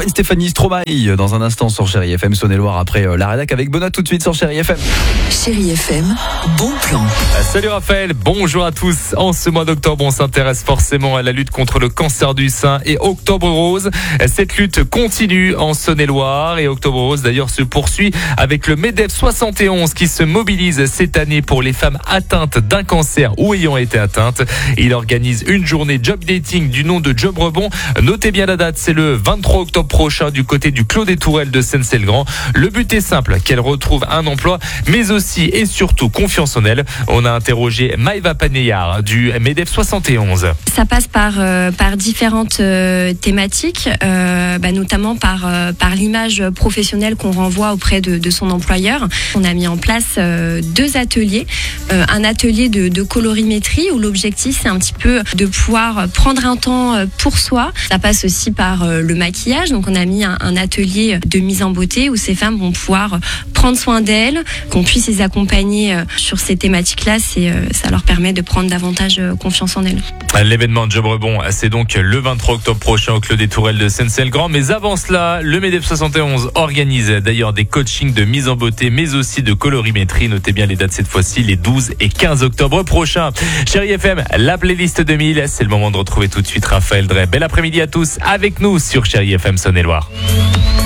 Gwen Stefani, Stromae dans un instant sur Chérie FM Saône-et-Loire après la rédac avec Benoît tout de suite sur Chérie FM. Chérie FM, bon plan. Salut Raphaël, bonjour à tous. En ce mois d'octobre, on s'intéresse forcément à la lutte contre le cancer du sein et Octobre Rose. Cette lutte continue en Saône-et-Loire et Octobre Rose d'ailleurs se poursuit avec le MEDEF 71 qui se mobilise cette année pour les femmes atteintes d'un cancer ou ayant été atteintes. Il organise une journée job dating du nom de Job Rebond. Notez bien la date, c'est le 23 octobre prochain du côté du Clos des Tourelles de Seynes-et-le-Grand. Le but est simple, qu'elle retrouve un emploi, mais aussi et surtout confiance en elle. On a interrogé Maëva Paneyard du MEDEF 71. Ça passe par différentes thématiques, notamment par l'image professionnelle qu'on renvoie auprès de son employeur. On a mis en place 2 ateliers. Un atelier de colorimétrie où l'objectif c'est un petit peu de pouvoir prendre un temps pour soi. Ça passe aussi par le maquillage. Donc on a mis un atelier de mise en beauté où ces femmes vont pouvoir prendre soin d'elles, qu'on puisse les accompagner sur ces thématiques-là. Ça leur permet de prendre davantage confiance en elles. L'événement Job Rebond, c'est donc le 23 octobre prochain au Clos des Tourelles de Seynes-et-le-Grand. Mais avant cela, le MEDEF 71 organise d'ailleurs des coachings de mise en beauté, mais aussi de colorimétrie. Notez bien les dates cette fois-ci, les 12 et 15 octobre prochains. Chérie FM, la playlist 2000, c'est le moment de retrouver tout de suite Raphaël Drey. Bel après-midi à tous avec nous sur Chérie FM Saône-et-Loire.